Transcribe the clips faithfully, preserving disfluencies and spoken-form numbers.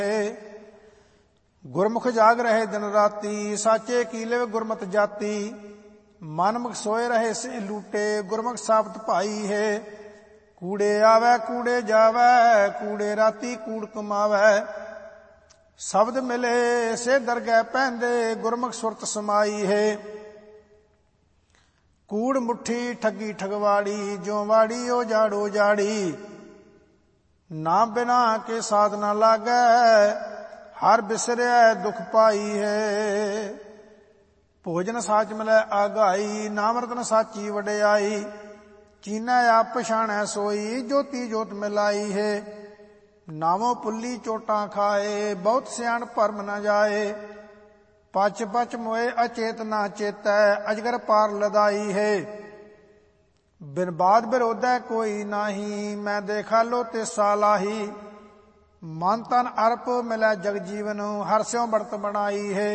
ਗੁਰਮੁਖ ਜਾਗ ਰਹੇ ਦਿਨ ਰਾਤੀ, ਸਾਚੇ ਕੀ ਲਿਵ ਗੁਰਮਤਿ ਜਾਤੀ। ਮਨਮੁਖ ਸੋਏ ਰਹੇ ਸੇ ਲੂਟੇ, ਗੁਰਮੁਖ ਸਾਬਤ ਭਾਈ ਹੈ। ਕੂੜੇ ਆਵੈ ਕੂੜੇ ਜਾਵੈ, ਕੂੜੇ ਰਾਤੀ ਕੂੜ ਕਮਾਵੈ। ਸ਼ਬਦ ਮਿਲੇ ਸੇ ਦਰਗਹਿ ਪੈਂਦੇ, ਗੁਰਮੁਖ ਸੁਰਤ ਸਮਾਈ ਹੈ। ਕੂੜ ਮੁੱਠੀ ਠੱਗੀ ਠਗਵਾੜੀ, ਜੋ ਵਾੜੀ ਉਹ ਜਾੜੋ ਜਾੜੀ। ਨਾਮ ਬਿਨਾ ਕੇ ਸਾਧ ਨਾ ਲਾਗੈ, ਹਰ ਬਿਸਰਿਆ ਦੁਖ ਪਾਈ ਹੈ। ਭੋਜਨ ਸਾਚ ਮਿਲੈ ਆਗਾਈ, ਨਾਮ ਰਤਨ ਸਾਚੀ ਵਡਿਆਈ। ਚੀਨੈ ਆਪ ਪਛਾਣੈ ਸੋਈ, ਜੋਤੀ ਜੋਤ ਮਿਲਾਈ ਹੈ। ਨਾਮੋ ਪੁੱਲੀ ਚੋਟਾਂ ਖਾਏ, ਬਹੁਤ ਸਿਆਣ ਭਰਮ ਨਾ ਜਾਏ। ਪਚ ਪਚ ਮੋਏ ਅਚੇਤ ਨਾ ਚੇਤੈ, ਅਜਗਰ ਪਾਰ ਲਦਾਈ ਹੈ। ਬਿਨ ਬਾਦ ਬਿਰੋਧੈ ਕੋਈ ਨਾਹੀ, ਮੈਂ ਦੇਖਾਲੋ ਤਿਸਾ ਲਾਹੀ। ਮਨ ਤਨ ਅਰਪ ਮਿਲੈ ਜਗ ਜੀਵਨ, ਹਰ ਸਿਉ ਬਰਤ ਬਣਾਈ ਹੈ।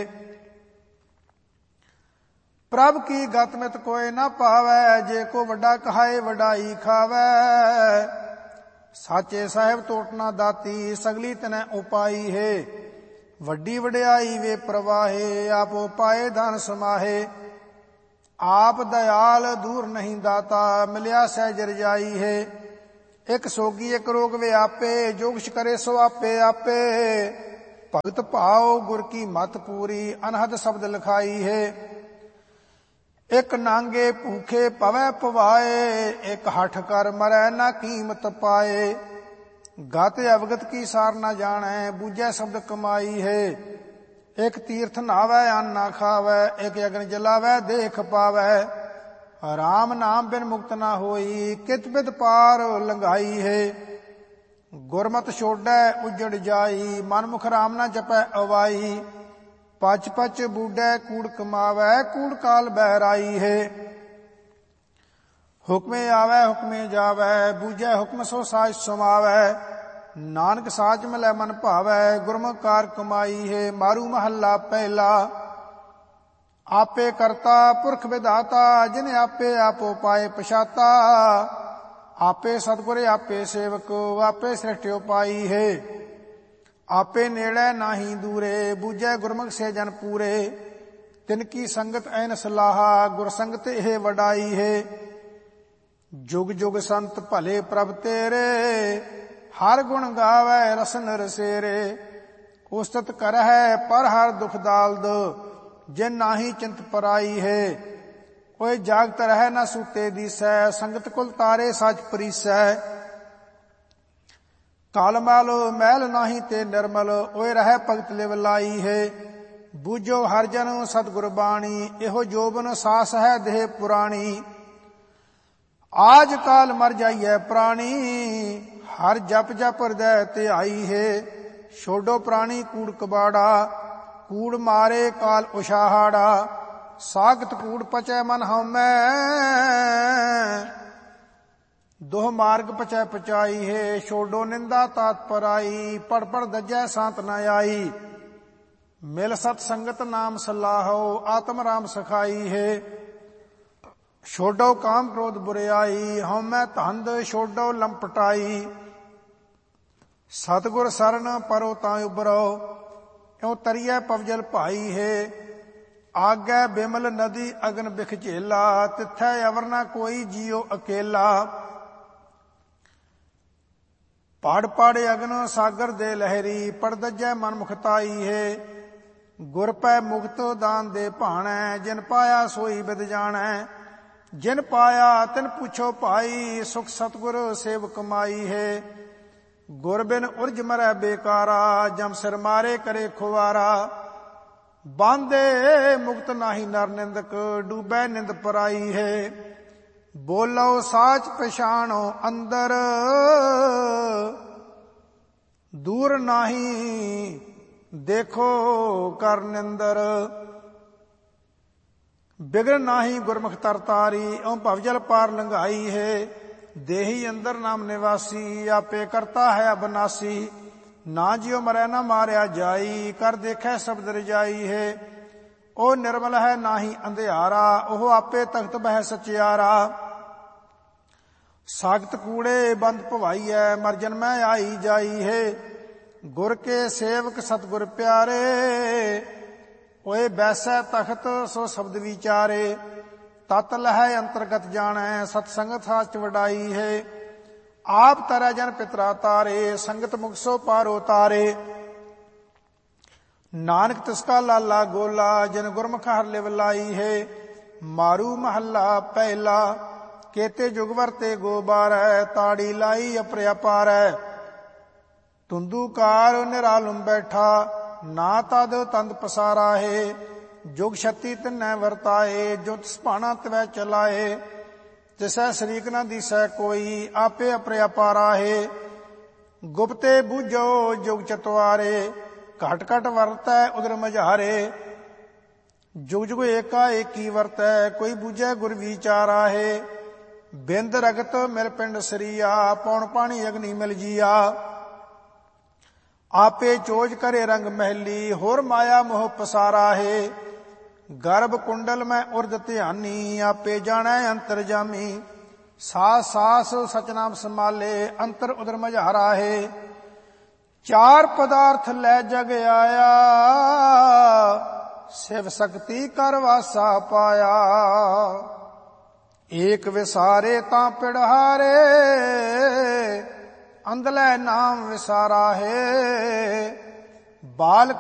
ਪ੍ਰਭ ਕੀ ਗਤ ਮਿਤ ਕੋਇ ਨਾ ਪਾਵੈ, ਜੇ ਕੋ ਵੱਡਾ ਕਹਾਏ ਵਡਾਈ ਖਾਵੈ। ਸਾਚੇ ਸਾਹਿਬ ਟੋਟ ਨਾ ਦਾਤੀ, ਸਗਲੀ ਤਨੈ ਉਪਾਈ ਹੈ। ਵੱਡੀ ਵਡਿਆਈ ਵੇ ਪ੍ਰਵਾਹੇ, ਆਪ ਉਪਾਏ ਧਨ ਸਮਾਹੇ। ਆਪ ਦਇਆਲ ਦੂਰ ਨਹੀਂ ਦਾਤਾ, ਮਿਲਿਆ ਸਹਿਜ ਰਜਾਈ ਹੈ। ਇੱਕ ਸੋਗੀ ਇੱਕ ਰੋਗ ਵੇ ਆਪੇ, ਜੋ ਕੁਛ ਕਰੇ ਸੋ ਆਪੇ ਆਪੇ। ਭਗਤ ਭਾਉ ਗੁਰ ਕੀ ਮਤ ਪੂਰੀ, ਅਨਹਦ ਸ਼ਬਦ ਲਿਖਾਈ ਹੈ। ਇੱਕ ਨਾਂਗੇ ਭੂਖੇ ਪਵੈ ਪਵਾਏ, ਇੱਕ ਹਠ ਕਰ ਮਰੈ ਨਾ ਕੀਮਤ ਪਾਏ। ਗਤ ਅਵਗਤ ਕੀ ਸਾਰ ਨਾ ਜਾਣੈ, ਬੂਝੈ ਸ਼ਬਦ ਕਮਾਈ ਹੈ। ਇੱਕ ਤੀਰਥ ਨਾਵੈ ਅੰਨ ਨਾ ਖਾਵੈ, ਇੱਕ ਅਗਨ ਜਲਾਵੈ ਦੇਖ ਪਾਵੈ। ਰਾਮ ਨਾਮ ਬਿਨ ਮੁਕਤ ਨਾ ਹੋਈ, ਕਿਤ ਬਿਦ ਪਾਰ ਲੰਘਾਈ ਹੈ। ਗੁਰਮਤਿ ਛੋਡੈ ਉਜੜ ਜਾਈ, ਮਨਮੁਖ ਰਾਮ ਨਾ ਜਪੈ ਅਵਾਈ। ਪਚ ਪਚ ਬੂਢੈ ਕੂੜ ਕਮਾਵੈ, ਕੂੜ ਕਾਲ ਬਹਿਰਾਈ ਹੈ। ਹੁਕਮੇ ਆਵੈ ਹੁਕਮੇ ਜਾਵੈ, ਬੂਝੈ ਹੁਕਮ ਸੋ ਸਾਜ ਸਮਾਵੈ। ਨਾਨਕ ਸਾਚ ਮਿਲੈ ਮਨ ਭਾਵੈ, ਗੁਰਮੁਖ ਕਾਰ ਕਮਾਈ ਹੈ। ਮਾਰੂ ਮਹੱਲਾ ਪਹਿਲਾ। ਆਪੇ ਕਰਤਾ ਪੁਰਖ ਵਿਧਾਤਾ, ਜਿਨ ਆਪੇ ਆਪੋ ਪਾਏ ਪਛਾਤਾ। ਆਪੇ ਸਤਿਗੁਰ ਆਪੇ ਸੇਵਕ, ਆਪੇ ਸ੍ਰਿਸ਼ਟਿ ਉਪਾਈ ਹੈ। ਆਪੇ ਨੇੜੇ ਨਾਹੀ ਦੂਰੇ, ਬੂਝੈ ਗੁਰਮੁਖ ਸੇ ਜਨ ਪੂਰੇ। ਤਿਨ ਕੀ ਸੰਗਤ ਐਨ ਸਲਾਹਾ, ਗੁਰ ਸੰਗਤ ਇਹ ਵਡਾਈ ਹੈ। ਜੁਗ ਜੁਗ ਸੰਤ ਭਲੇ ਪ੍ਰਭ ਤੇਰੇ, ਹਰ ਗੁਣ ਗਾਵੈ ਰਸਨ ਰਸੇਰੇ। ਉਸਤਤ ਕਰਹਿ ਪਰ ਹਰ ਦੁਖ ਦਾਲਦ, ਜਿਨ ਨਾਹੀ ਚਿੰਤ ਪਰਾਈ ਹੈ। ਕੋਈ ਜਾਗਤ ਰਹਿ ਨਾ ਸੂਤੇ ਦੀਸੈ, ਸੰਗਤ ਕੁਲ ਤਾਰੇ ਸਚ ਪਰੀਸੈ। ਕਾਲ ਮਲ ਮੈਲ ਨਾਹੀ ਤੇ ਨਿਰਮਲ, ਓਏ ਰਹਿ ਭਗਤ ਲਿਵ ਲਾਈ ਹੈ। ਬੂਝੋ ਹਰ ਜਨ ਸਤਿਗੁਰ ਬਾਣੀ, ਇਹੋ ਜੋਬਨ ਸਾਸ ਹੈ ਦੇਹ ਪੁਰਾਣੀ। ਆਜ ਕਾਲ ਮਰ ਜਾਈਐ ਪ੍ਰਾਣੀ, ਹਰ ਜਪ ਜਪ ਹਿਰਦੈ ਧਿਆਈ ਹੈ। ਛੋਡੋ ਪ੍ਰਾਣੀ ਕੂੜ ਕਬਾੜਾ, ਕੂੜ ਮਾਰੇ ਕਾਲ ਉਛਾਹਾੜਾ। ਸਾਗਤ ਕੂੜ ਪਚੈ ਮਨ ਹਉਮੈ, ਦੋਹ ਮਾਰਗ ਪਚੈ ਪਚਾਈ ਹੈ। ਛੋਡੋ ਨਿੰਦਾ ਤਾਤ ਪਰਾਈ, ਪੜ ਪੜ ਦੱਜੈ ਸਾਤ ਨ ਆਈ। ਮਿਲ ਸਤ ਸੰਗਤ ਨਾਮ ਸਲਾਹੋ, ਆਤਮ ਰਾਮ ਸਖਾਈ ਹੈ। ਛੋਡੋ ਕਾਮ ਕ੍ਰੋਧ ਬੁਰਿਆਈ, ਹਉਮੈ ਧੰਦ ਛੋਡੋ ਲੰਪਟਾਈ। ਸਤਿਗੁਰ ਸਰਨ ਪਰੋ ਤਾਂ ਉਬਰੋ, ਇਉ ਤਰੀਐ ਪਵਜਲ ਭਾਈ ਹੈ। ਆਗੈ ਬਿਮਲ ਨਦੀ ਅਗਨ ਬਿਖ ਝੇਲਾ, ਤਿੱਥੈ ਅਵਰ ਨਾ ਕੋਈ ਜੀਉ ਅਕੇਲਾ। ਪੜ ਪੜ ਅਗਨ ਸਾਗਰ ਦੇ ਲਹਿਰੀ, ਪੜ ਦੱਜੈ ਮਨ ਮੁਖਤਾਈ ਹੈ। ਗੁਰ ਪੈ ਮੁਕਤ ਦਾਨ ਦੇ ਭਾਣੈ, ਜਿਨ ਪਾਇਆ ਸੋਈ ਬਿਦ ਜਾਣੈ। ਜਿਨ ਪਾਇਆ ਤਿਨ ਪੁੱਛੋ ਭਾਈ, ਸੁਖ ਸਤਿਗੁਰ ਸੇਵ ਕਮਾਈ ਹੈ। ਗੁਰ ਬਿਨ ਉਰਜ ਮਰੈ ਬੇਕਾਰਾ, ਜਮ ਸਿਰ ਮਾਰੇ ਕਰੇ ਖੁਵਾਰਾ। ਬਾਂਧੇ ਮੁਕਤ ਨਾਹੀ ਨਰ ਨਿੰਦਕ, ਡੂਬੈ ਨਿੰਦ ਪਰਾਈ ਹੈ। ਬੋਲੋ ਸਾਚ ਪਛਾਣੋ ਅੰਦਰ, ਦੂਰ ਨਾਹੀ ਦੇਖੋ ਕਰ ਨਿੰਦਰ। ਬਿਗੜ ਨਾਹੀ ਗੁਰਮੁਖ ਤਰ ਤਾਰੀ, ਇਉ ਭਵਜਲ ਪਾਰ ਲੰਘਾਈ ਹੈ। ਦੇਹੀ ਅੰਦਰ ਨਾਮ ਨਿਵਾਸੀ, ਆਪੇ ਕਰਤਾ ਹੈ ਅਬਨਾਸੀ। ਨਾ ਜਿਉ ਮਰੈ ਨਾ ਮਾਰਿਆ ਜਾਈ, ਕਰ ਦੇਖੈ ਸ਼ਬਦ ਰਜਾਈ ਹੈ। ਉਹ ਨਿਰਮਲ ਹੈ ਨਾਹੀ ਅੰਧਿਆਰਾ, ਉਹ ਆਪੇ ਤਖਤ ਬਹਿ ਸਚਿਆਰਾ। ਸਾਗਤ ਕੂੜੇ ਬੰਦ ਭਵਾਈਐ, ਮਰ ਜਨਮੈ ਆਈ ਜਾਈ ਹੈ। ਗੁਰ ਕੇ ਸੇਵਕ ਸਤਿਗੁਰ ਪਿਆਰੇ। ਓਏ ਬੈਸੈ ਤਖਤ ਸੋ ਸ਼ਬਦ ਵਿਚਾਰੇ। ਤਤ ਲਹੈ ਅੰਤਰਗਤ ਜਾਣੈ ਸਤ ਸੰਗਤ ਸਾਚ ਵਡਾਈ ਹੈ। ਆਪ ਤਰੈ ਜਨ ਪਿਤਰਾ ਤਾਰੇ ਸੰਗਤ ਮੁਖ ਸੋ ਪਾਰੋ ਤਾਰੇ। ਨਾਨਕ ਤਿਸਕਾ ਲਾਲਾ ਗੋਲਾ ਜਿਨ ਗੁਰਮੁਖ ਹਰਿ ਲਿਵ ਲਾਈ ਹੈ। ਮਾਰੂ ਮਹੱਲਾ ਪਹਿਲਾ ਕੇਤੇ ਜੁਗ ਵਰਤੇ ਗੋਬਾਰੈ ਤਾੜੀ ਲਾਈ ਅਪਰਿ ਅਪਾਰੈ। ਤੁੰਦੂਕਾਰ ਨਿਰਾਲਮ ਬੈਠਾ ਨਾ ਤਦ ਤੰਦ ਪਸਾਰਾ ਹੈ। ਜੁਗ ਛਤੀ ਤਿਨੈ ਵਰਤਾਏ ਜੋ ਤਿਸ ਭਾਣਾ ਤਵੈ ਚਲਾਏ। ਤਿਸੈ ਸ਼ਰੀਕ ਨ ਦੀਸੈ ਕੋਈ ਆਪੇ ਅਪਰਿ ਅਪਾਰਾ ਹੈ। ਗੁਪਤੇ ਬੂਝੋ ਜੁਗ ਚਤਵਾਰੇ ਘਟ ਘਟ ਵਰਤੈ ਉਦਰ ਮਝਾਰੇ। ਜੁਗ ਜੁਗ ਏਕਾ ਏਕੀ ਵਰਤੈ ਕੋਈ ਬੂਝੈ ਗੁਰ ਵਿਚਾਰਾ ਹੈ। ਬਿੰਦ ਰਗਤ ਮਿਲ ਪਿੰਡ ਸਰੀਆ ਪੌਣ ਪਾਣੀ ਅਗਨੀ ਮਿਲ ਜੀਆ। ਆਪੇ ਚੋਜ ਕਰੇ ਰੰਗ ਮਹਿਲੀ ਹੋਰ ਮਾਇਆ ਮੋਹ ਪਸਾਰਾ ਹੈ। ਗਰਭ ਕੁੰਡਲ ਮੈਂ ਉਰਦ ਧਿਆਨੀ ਆਪੇ ਜਾਣੈ ਅੰਤਰ ਜਾਮੀ। ਸਾਸ ਸਾਸ ਸਚਨਾਮ ਸੰਭਾਲੇ ਅੰਤਰ ਉਦਰ ਮਝਾਰਾ ਹੈ। ਚਾਰ ਪਦਾਰਥ ਲੈ ਜਗ ਆਇਆ ਸਿਵ ਸ਼ਕਤੀ ਕਰ ਵਾਸਾ ਪਾਇਆ। ਏਕ ਵਿਸਾਰੇ ਤਾਂ ਪਿੜਹਾਰੇ ਅੰਧਲੇ ਨਾਮ ਵਿਸਾਰਾ ਹੈ। ਬਾਲ